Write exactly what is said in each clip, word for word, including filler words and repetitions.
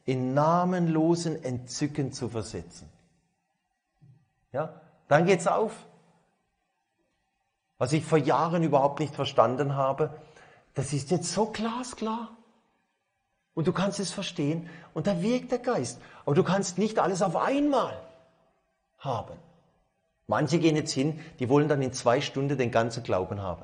in namenlosen Entzücken zu versetzen. Ja, dann geht's auf. Was ich vor Jahren überhaupt nicht verstanden habe, das ist jetzt so glasklar. Und du kannst es verstehen und da wirkt der Geist. Aber du kannst nicht alles auf einmal haben. Manche gehen jetzt hin, die wollen dann in zwei Stunden den ganzen Glauben haben.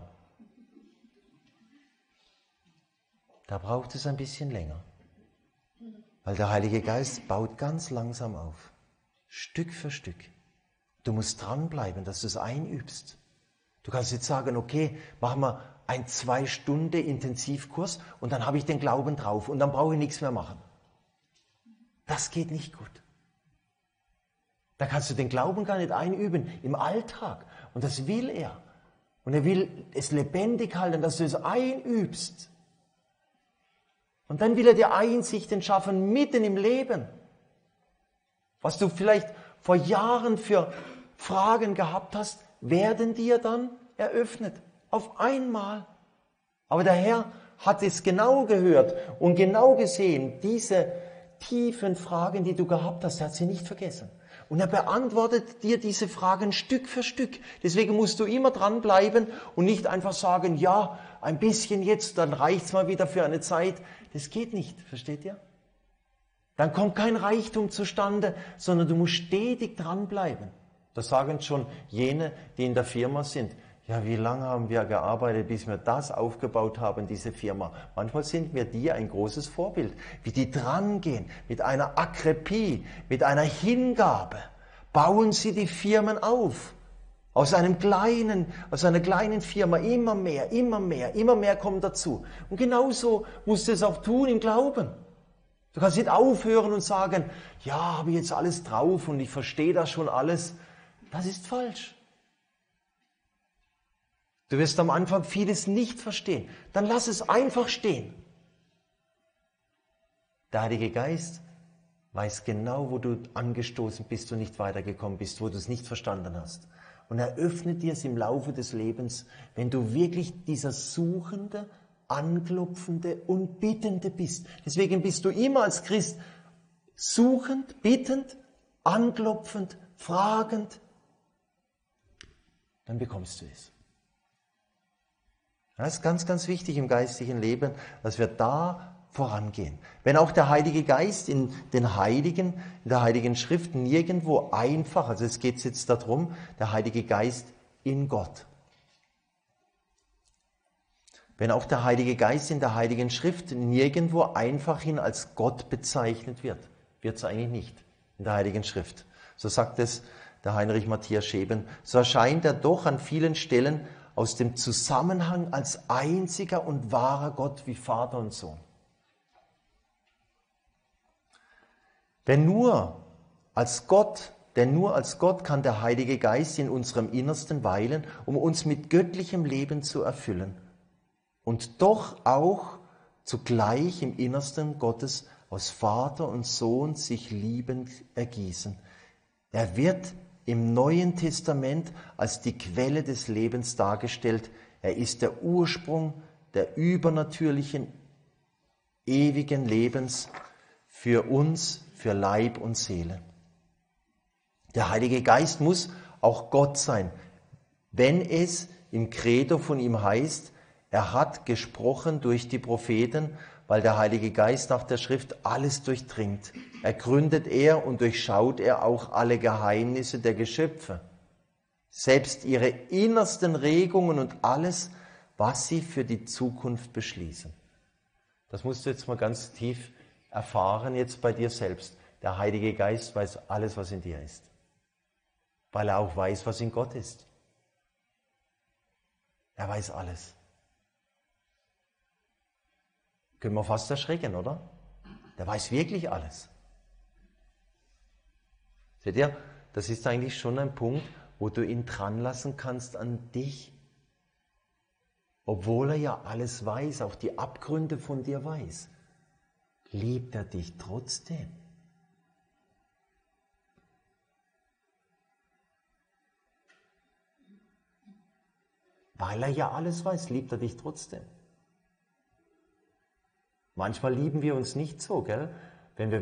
Da braucht es ein bisschen länger. Weil der Heilige Geist baut ganz langsam auf. Stück für Stück. Du musst dranbleiben, dass du es einübst. Du kannst jetzt sagen, okay, machen wir ein zwei Stunden Intensivkurs und dann habe ich den Glauben drauf und dann brauche ich nichts mehr machen. Das geht nicht gut. Da kannst du den Glauben gar nicht einüben im Alltag. Und das will er. Und er will es lebendig halten, dass du es einübst. Und dann will er dir Einsichten schaffen, mitten im Leben. Was du vielleicht vor Jahren für Fragen gehabt hast, werden dir dann eröffnet. Auf einmal. Aber der Herr hat es genau gehört und genau gesehen, diese tiefen Fragen, die du gehabt hast, er hat sie nicht vergessen. Und er beantwortet dir diese Fragen Stück für Stück. Deswegen musst du immer dranbleiben und nicht einfach sagen, ja, ein bisschen jetzt, dann reicht's mal wieder für eine Zeit. Das geht nicht, versteht ihr? Dann kommt kein Reichtum zustande, sondern du musst stetig dranbleiben. Das sagen schon jene, die in der Firma sind. Ja, wie lange haben wir gearbeitet, bis wir das aufgebaut haben, diese Firma? Manchmal sind wir dir ein großes Vorbild, wie die drangehen, mit einer Akrepie, mit einer Hingabe. Bauen sie die Firmen auf. Aus einem kleinen, aus einer kleinen Firma immer mehr, immer mehr, immer mehr kommt dazu. Und genauso musst du es auch tun im Glauben. Du kannst nicht aufhören und sagen, ja, habe ich jetzt alles drauf und ich verstehe das schon alles. Das ist falsch. Du wirst am Anfang vieles nicht verstehen. Dann lass es einfach stehen. Der Heilige Geist weiß genau, wo du angestoßen bist und nicht weitergekommen bist, wo du es nicht verstanden hast. Und er öffnet dir es im Laufe des Lebens, wenn du wirklich dieser Suchende, Anklopfende und Bittende bist. Deswegen bist du immer als Christ suchend, bittend, anklopfend, fragend. Dann bekommst du es. Das ist ganz, ganz wichtig im geistlichen Leben, dass wir da vorangehen. Wenn auch der Heilige Geist in den Heiligen, in der Heiligen Schrift nirgendwo einfach, also es geht jetzt darum, der Heilige Geist in Gott. Wenn auch der Heilige Geist in der Heiligen Schrift nirgendwo einfach hin als Gott bezeichnet wird, wird es eigentlich nicht in der Heiligen Schrift. So sagt es der Heinrich Matthias Scheben, so erscheint er doch an vielen Stellen aus dem Zusammenhang als einziger und wahrer Gott wie Vater und Sohn. Denn nur als Gott, denn nur als Gott kann der Heilige Geist in unserem Innersten weilen, um uns mit göttlichem Leben zu erfüllen und doch auch zugleich im Innersten Gottes aus Vater und Sohn sich liebend ergießen. Er wird im Neuen Testament als die Quelle des Lebens dargestellt. Er ist der Ursprung der übernatürlichen, ewigen Lebens für uns, für Leib und Seele. Der Heilige Geist muss auch Gott sein, wenn es im Credo von ihm heißt, er hat gesprochen durch die Propheten, weil der Heilige Geist nach der Schrift alles durchdringt. Ergründet er und durchschaut er auch alle Geheimnisse der Geschöpfe, selbst ihre innersten Regungen und alles, was sie für die Zukunft beschließen. Das musst du jetzt mal ganz tief erfahren, jetzt bei dir selbst. Der Heilige Geist weiß alles, was in dir ist, weil er auch weiß, was in Gott ist. Er weiß alles. Können wir fast erschrecken, oder? Der weiß wirklich alles. Seht ihr, das ist eigentlich schon ein Punkt, wo du ihn dran lassen kannst an dich. Obwohl er ja alles weiß, auch die Abgründe von dir weiß, liebt er dich trotzdem. Weil er ja alles weiß, liebt er dich trotzdem. Manchmal lieben wir uns nicht so, gell?